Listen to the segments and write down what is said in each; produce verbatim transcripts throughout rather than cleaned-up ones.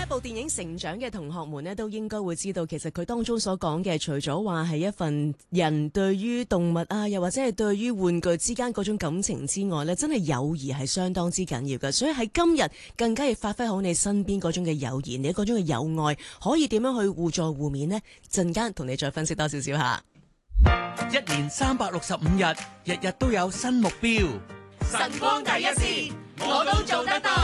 部電影成長嘅同學們呢，都應該會知道，其實佢當中所講嘅，除咗話係一份人對於動物啊，又或者係對於玩具之間嗰種感情之外呢，真係友誼係相當之緊要嘅。所以喺今日更加要發揮好你身邊嗰種嘅友誼，你嗰種嘅友愛可以點樣去互助互勉呢？陣間同你再分析多少少下。 一年三百六十五日，日日都有新目標。 晨光第一線，我都做得到。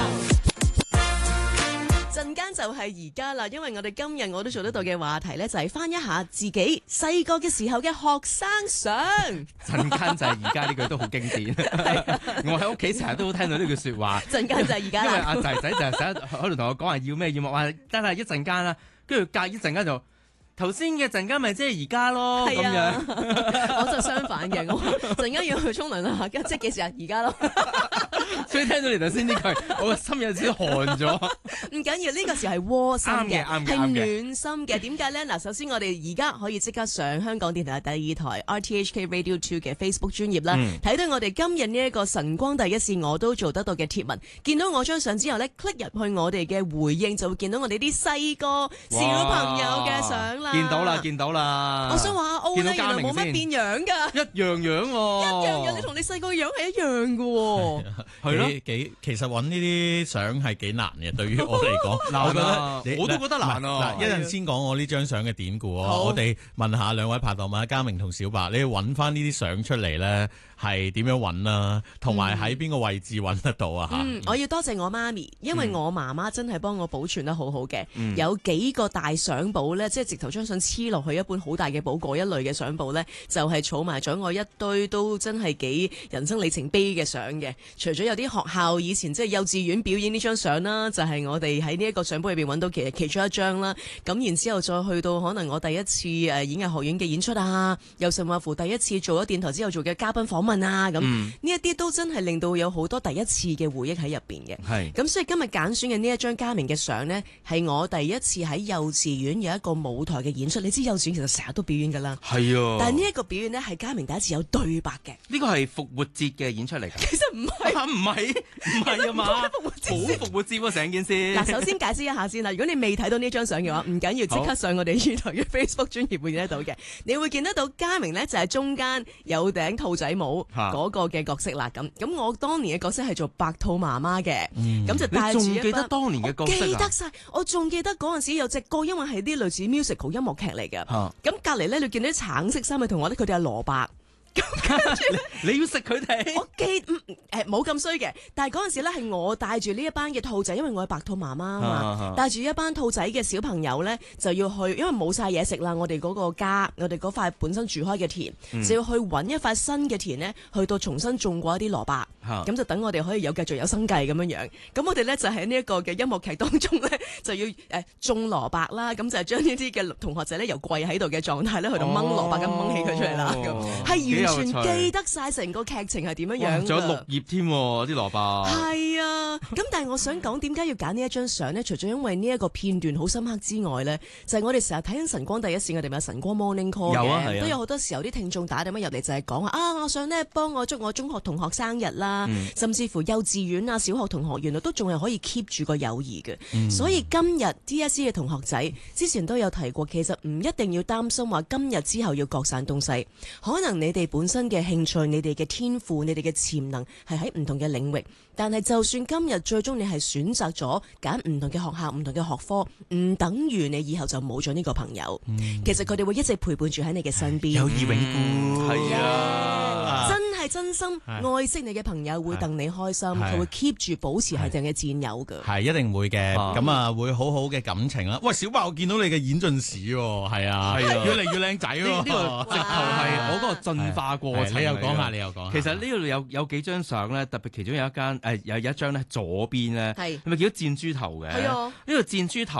陣間就係而家啦，因為我哋今日我都做得到嘅話題呢，就係翻一下自己細個嘅時候嘅學生相。 陣間就係而家呢句都好經典，我喺屋企成日都聽到呢句說話。 陣間就係而家啦， 因為阿仔仔就係成日喺度同我講話要咩要乜，話得啦一陣間啦，跟住隔一陣間就頭先嘅陣間咪即係而家咯咁樣。 我就相反嘅，我陣間要去沖涼啦，即係幾時啊？而家咯。 所以聽到你頭先呢句，我個心有少少寒咗。 唔緊要，呢、這個時候係窩心嘅，係暖心嘅。點解咧？嗱，首先我哋而家可以即刻上香港電台第二台 R T H K Radio Two 嘅 Facebook 專頁啦，睇、嗯、到我哋今日呢一個晨光第一線我都做得到嘅貼文。見到我張相之後咧 ，click 入去我哋嘅回應，就會見到我哋啲細個小朋友嘅相啦。 見到啦，見到啦。 我想話阿 O 咧，原來冇乜變樣㗎， 一樣樣喎、啊， 一樣樣，你同你細個樣係一樣㗎喎。 係咯，幾其實揾呢啲相係幾難嘅，對於我嚟講，嗱，我覺得我都覺得難啊。 嗱，一陣先講我呢張相嘅典故啊，我哋問下兩位拍檔啊，嘉明同小白，你要揾翻呢啲相出嚟咧，係點樣揾啊？同埋喺邊個位置揾得到啊？吓、 嗯，我要多謝我媽咪，因為我媽媽真係幫我保存得好好嘅、嗯，有幾個大相簿咧，即係直頭張相黐落去一本好大嘅簿嗰一類嘅相簿咧，就係儲埋咗我一堆都真係幾人生里程碑嘅相嘅。除咗有啲學校以前即係幼稚園表演呢張相啦，就係、是、我哋喺呢一個相簿入邊揾到其實其中一張啦。咁然之後再去到可能我第一次誒演藝學院嘅演出啊，又甚至乎第一次做咗電台之後做嘅嘉賓訪問啊，咁呢一啲都真係令到有好多第一次嘅回憶喺入邊嘅。係咁，所以今日揀選嘅呢一張嘉明嘅相呢，係我第一次喺幼稚園有一個舞台嘅演出。你知幼稚園其實成日都表演噶啦，係啊。但係呢一個表演呢，係嘉明第一次有對白嘅。 呢個係復活節嘅演出嚟㗎。 其實唔係，唔係唔係啊嘛，好復活節喎成件事。 嗱，首先解釋一下先啦。如果你未睇到呢張相嘅話，唔緊要，即刻上我哋呢台嘅 Facebook 專頁會見得到嘅。你會見得到嘉明呢，就係中間有頂兔仔帽嗰個嘅角色啦。咁咁我當年嘅角色係做白兔媽媽嘅，咁、嗯、就帶住一班。你仲記得當年嘅角色啊？記得晒，我仲記得嗰陣時有隻歌，因為係啲類似 musical 音樂劇嚟嘅。咁隔離咧，你見到啲橙色衫嘅同學咧，佢哋係蘿蔔。 你，你要食佢哋？ 我記誒冇咁衰嘅，但係嗰陣時咧係我帶住呢一班嘅兔仔，因為我係白兔媽媽啊嘛，帶住一班兔仔嘅小朋友咧就要去，因為冇晒嘢食啦，我哋嗰個家，我哋嗰塊本身住開嘅田，嗯、就要去揾一塊新嘅田咧，去到重新種過一啲蘿蔔，咁、嗯、就等我哋可以有繼續有生計咁樣樣。咁我哋咧就喺呢一個嘅音樂劇當中咧，就要誒、呃、種蘿蔔啦，咁就係將呢啲嘅同學仔咧由跪喺度嘅狀態咧去到掹蘿蔔咁掹起佢出嚟啦，係、哦、完全記得晒成個劇情係點樣樣， 仲有綠葉添啲蘿蔔。 係啊，咁但係我想講點解要揀呢一張相呢？除咗因為呢一個片段好深刻之外呢，就係、是、我哋成日睇緊晨光第一線，我哋咪有晨光 Morning Call 嘅、啊啊，都有好多時候啲聽眾打電話入嚟就係講話啊，我想呢幫我祝我中學同學生日啦、嗯，甚至乎幼稚園啊、小學同學原來都仲係可以 keep 住個友誼嘅、嗯。所以今日 D S E 嘅同學仔之前都有提過，其實唔一定要擔心話今日之後要各散東西，可能你哋本身嘅興趣、你哋嘅天賦、你哋嘅潛能係喺唔同嘅領域，但係就算今日最終你係選擇咗揀唔同嘅學校、唔同嘅學科，唔等於你以後就冇咗呢個朋友。嗯、其實佢哋會一直陪伴住喺你嘅身邊， 友誼永固。係、嗯、啊， 真係真心愛惜你嘅朋友會戥你開心，佢會 keep 住保持係定嘅戰友㗎。 係一定會嘅，咁啊、嗯、會好好嘅感情啦。喂，小白，我見到你嘅演進史喎，係啊，係啊，越嚟越靚仔喎。呢、這個直頭係我嗰個進化過程。你又講下，你又講下。其實呢度有有幾張相咧，特別其中有一間誒、呃、有有一張咧左邊咧，係咪叫箭豬頭嘅？係啊，呢個箭豬頭。